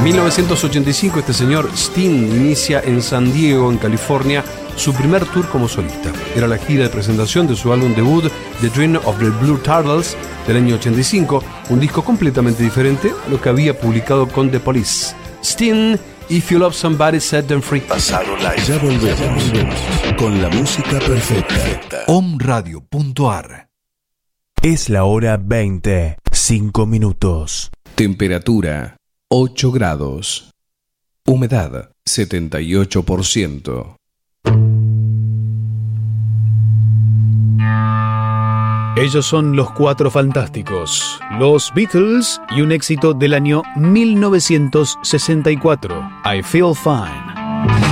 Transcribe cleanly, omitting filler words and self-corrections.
1985 este señor Sting inicia en San Diego, en California, su primer tour como solista. Era la gira de presentación de su álbum debut The Dream of the Blue Turtles del año 85, un disco completamente diferente a lo que había publicado con The Police. Sting, If You Love Somebody, Set Them Free. Pasado Live. Ya volvemos con la música perfecta. Omradio.ar. Es la hora 20, 5 minutos. Temperatura 8 grados. Humedad 78%. Ellos son los Cuatro Fantásticos, los Beatles y un éxito del año 1964, I Feel Fine.